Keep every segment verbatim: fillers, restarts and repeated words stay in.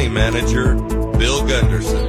money manager, Bill Gunderson.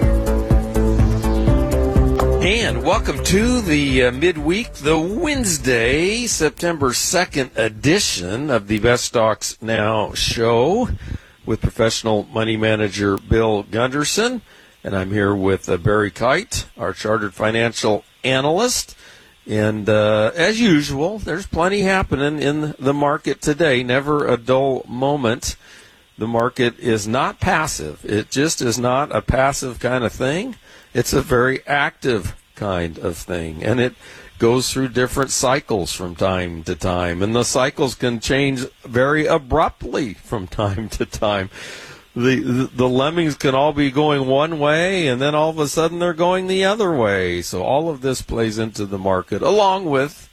And welcome to the uh, midweek, the Wednesday, September second edition of the Best Stocks Now show with professional money manager Bill Gunderson. And I'm here with uh, Barry Kite, our chartered financial analyst. And uh, as usual, there's plenty happening in the market today. Never a dull moment. The market is not passive. It just is not a passive kind of thing. It's a very active kind of thing. And it goes through different cycles from time to time. And the cycles can change very abruptly from time to time. The, the the lemmings can all be going one way, and then all of a sudden they're going the other way. So all of this plays into the market, along with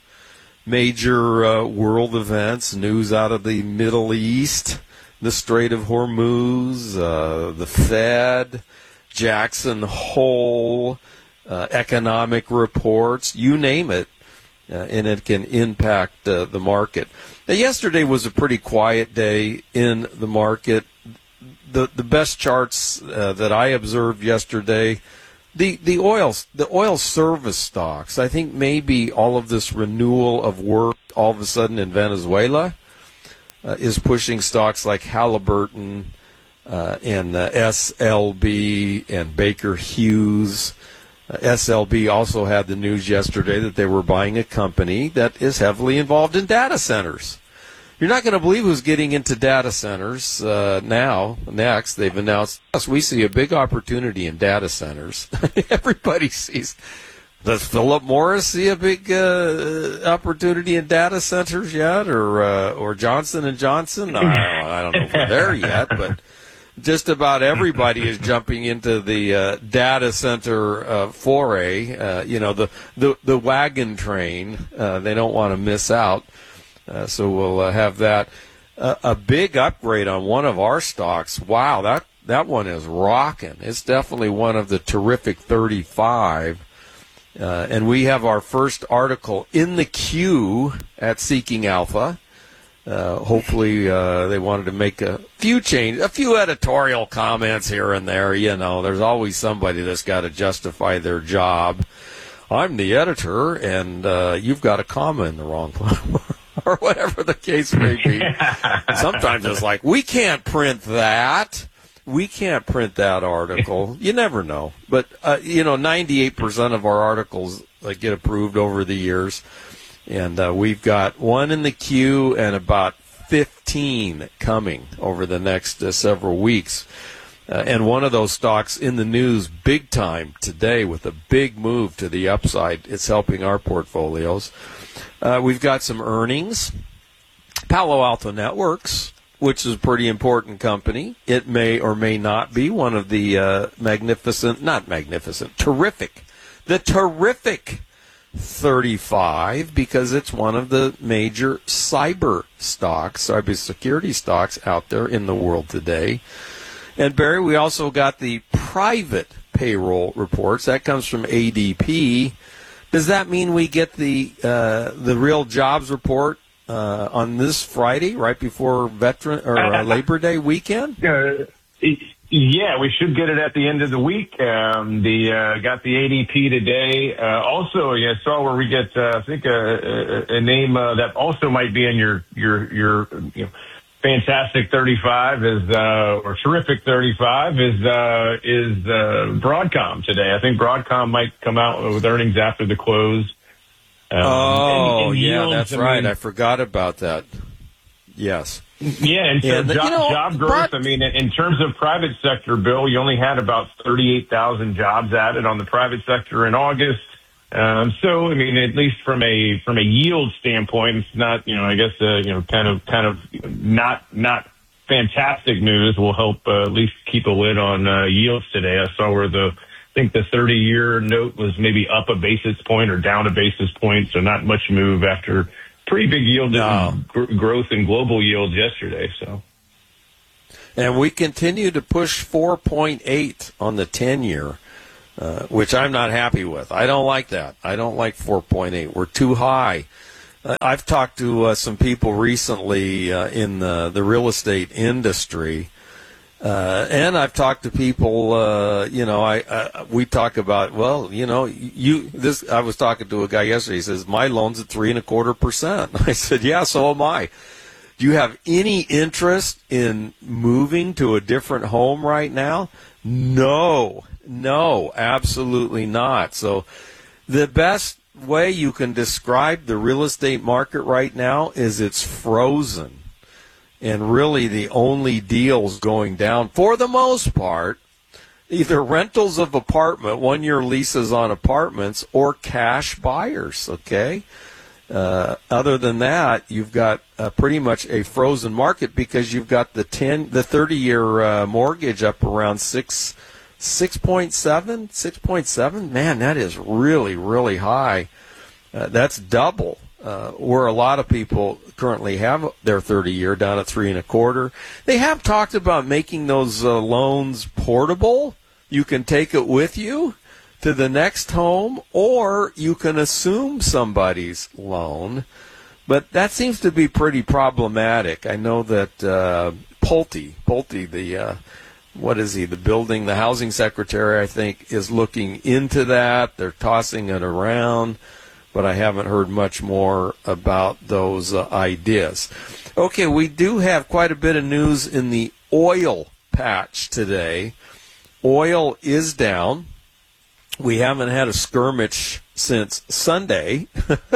major uh, world events, news out of the Middle East, the Strait of Hormuz, uh, the Fed, Jackson Hole, uh, economic reports, you name it, uh, and it can impact uh, the market. Now, yesterday was a pretty quiet day in the market. The the best charts uh, that I observed yesterday, the the oil the oil service stocks. I think maybe all of this renewal of work all of a sudden in Venezuela uh, is pushing stocks like Halliburton uh, and uh, S L B and Baker Hughes. Uh, S L B also had the news yesterday that they were buying a company that is heavily involved in data centers. You're not going to believe who's getting into data centers uh, now. Next, they've announced, yes, we see a big opportunity in data centers. Everybody sees. Does Philip Morris see a big uh, opportunity in data centers yet, or uh, or Johnson and Johnson? I don't, I don't know if we're there yet, but just about everybody is jumping into the uh, data center uh, foray. Uh, you know, the the the wagon train. Uh, they don't want to miss out. Uh, so we'll uh, have that. Uh, a big upgrade on one of our stocks. Wow, that, that one is rocking. It's definitely one of the terrific thirty-five. Uh, and we have our first article in the queue at Seeking Alpha. Uh, hopefully uh, they wanted to make a few changes, a few editorial comments here and there. You know, there's always somebody that's got to justify their job. I'm the editor, and uh, you've got a comma in the wrong place. Or whatever the case may be. Sometimes it's like, we can't print that. We can't print that article. You never know. But, uh, you know, ninety-eight percent of our articles uh, get approved over the years. And uh, we've got one in the queue and about fifteen coming over the next uh, several weeks. Uh, and one of those stocks in the news big time today with a big move to the upside. It's helping our portfolios. Uh, we've got some earnings. Palo Alto Networks, which is a pretty important company. It may or may not be one of the uh, magnificent, not magnificent, terrific, the terrific thirty-five, because it's one of the major cyber stocks, cybersecurity stocks out there in the world today. And Barry, we also got the private payroll reports. That comes from A D P. Does that mean we get the uh, the real jobs report uh, on this Friday, right before Veteran or uh, Labor Day weekend? Uh, yeah, we should get it at the end of the week. Um, the uh, got the A D P today. Uh, also, I saw where we get uh, I think a, a, a name uh, that also might be in your your your you know, fantastic thirty-five is uh, or terrific thirty-five is uh, is uh, Broadcom today. I think Broadcom might come out with earnings after the close. Um, oh, and, and yeah, yields, that's I right. mean, I forgot about that. Yes. Yeah, and so and, job, you know, job growth, I mean, in terms of private sector, Bill, you only had about thirty-eight thousand jobs added on the private sector in August. Um, so, I mean, at least from a from a yield standpoint, it's not, you know, I guess, uh, you know, kind of kind of not not fantastic news. Will help uh, at least keep a lid on uh, yields today. I saw where the I think the thirty-year note was maybe up a basis point or down a basis point, so not much move after pretty big yield no. gr- growth in global yields yesterday. So. And we continue to push four point eight on the ten-year. Uh, which I'm not happy with. I don't like that. I don't like four point eight. We're too high. Uh, I've talked to uh, some people recently uh, in the, the real estate industry, Uh, and I've talked to people, uh, you know, I, I we talk about, well, you know, you this. I was talking to a guy yesterday. He says my loan's at three and a quarter percent. I said, yeah, so am I. Do you have any interest in moving to a different home right now? No, no, absolutely not. So the best way you can describe the real estate market right now is it's frozen. And really the only deals going down, for the most part, either rentals of apartment, one-year leases on apartments, or cash buyers, okay? Uh, other than that, you've got uh, pretty much a frozen market because you've got the ten, the thirty-year uh, mortgage up around six, six point seven, six point seven. Man, that is really, really high. Uh, that's double uh, where a lot of people currently have their thirty-year down at three and a quarter. They have talked about making those uh, loans portable. You can take it with you to the next home, or you can assume somebody's loan. But that seems to be pretty problematic. I know that uh, Pulte, Pulte, the uh, what is he, the building, the housing secretary, I think, is looking into that. They're tossing it around, but I haven't heard much more about those uh, ideas. Okay, we do have quite a bit of news in the oil patch today. Oil is down. We haven't had a skirmish since Sunday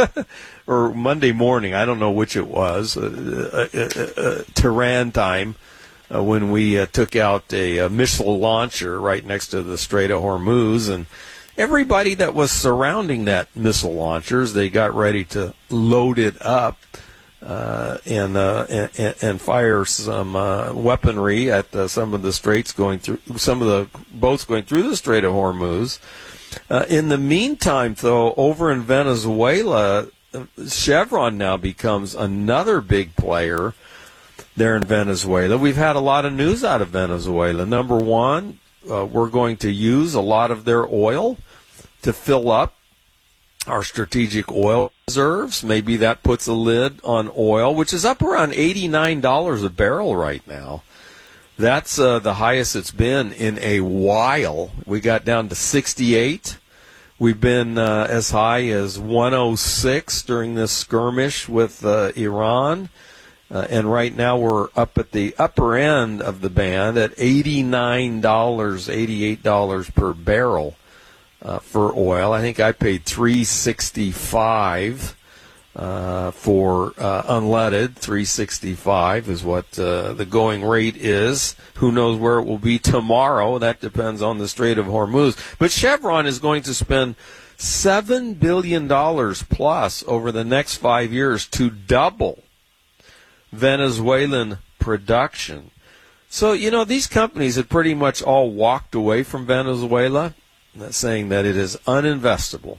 or Monday morning. I don't know which it was, uh, uh, uh, uh, Tehran time, uh, when we uh, took out a, a missile launcher right next to the Strait of Hormuz. And everybody that was surrounding that missile launchers, they got ready to load it up uh, and, uh, and and fire some uh, weaponry at uh, some of the straits going through, some of the boats going through the Strait of Hormuz. Uh, in the meantime, though, over in Venezuela, Chevron now becomes another big player there in Venezuela. We've had a lot of news out of Venezuela. Number one, uh, we're going to use a lot of their oil to fill up our strategic oil reserves. Maybe that puts a lid on oil, which is up around eighty-nine dollars a barrel right now. That's uh, the highest it's been in a while. We got down to sixty-eight. We've been uh, as high as one oh six during this skirmish with uh, Iran. Uh, and right now we're up at the upper end of the band at eighty-nine dollars, eighty-eight dollars per barrel uh, for oil. I think I paid three sixty-five uh, for uh, unleaded. three sixty-five is what uh, the going rate is. Who knows where it will be tomorrow? That depends on the Strait of Hormuz. But Chevron is going to spend seven billion dollars plus over the next five years to double Venezuelan production. So, you know, these companies had pretty much all walked away from Venezuela, saying that it is uninvestable.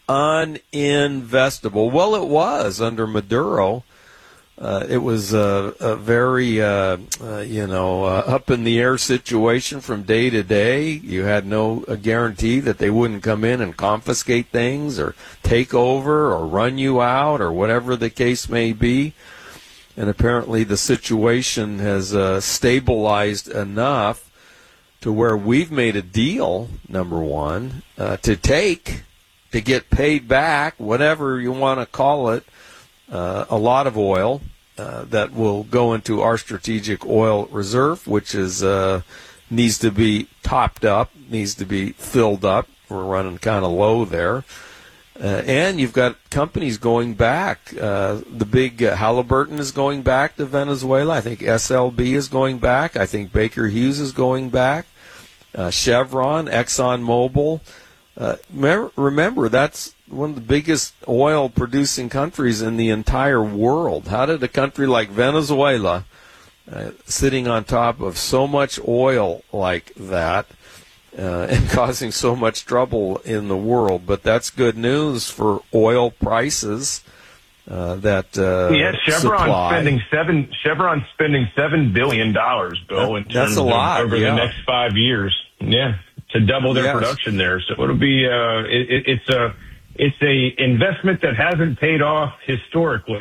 Uninvestable. Well, it was under Maduro. Uh, it was a, a very, uh, uh, you know, uh, up-in-the-air situation from day to day. You had no a guarantee that they wouldn't come in and confiscate things or take over or run you out or whatever the case may be. And apparently the situation has uh, stabilized enough to where we've made a deal, number one, uh, to take, to get paid back, whatever you want to call it, uh, a lot of oil uh, that will go into our strategic oil reserve, which is uh, needs to be topped up, needs to be filled up. We're running kind of low there. Uh, and you've got companies going back. Uh, the big uh, Halliburton is going back to Venezuela. I think S L B is going back. I think Baker Hughes is going back. Uh, Chevron, ExxonMobil. Uh, remember, remember, that's one of the biggest oil-producing countries in the entire world. How did a country like Venezuela, uh, sitting on top of so much oil like that, Uh, and causing so much trouble in the world? But that's good news for oil prices uh, that uh, yeah, Chevron supply. spending seven. Chevron spending seven billion dollars, Bill. In That's terms a lot of over yeah. the next five years. Yeah, to double their yes. production there. So it'll be. Uh, it, it, it's a. It's a investment that hasn't paid off historically.